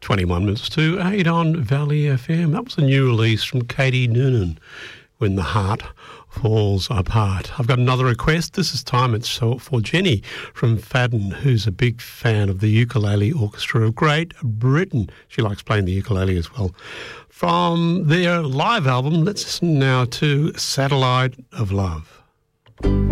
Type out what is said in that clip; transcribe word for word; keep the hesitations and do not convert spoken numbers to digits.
twenty-one minutes to eight on Valley F M. That was a new release from Katie Noonan, When the Heart Falls Apart. I've got another request. This is time it's for Jenny from Fadden, who's a big fan of the Ukulele Orchestra of Great Britain. She likes playing the ukulele as well. From their live album, let's listen now to Satellite of Love.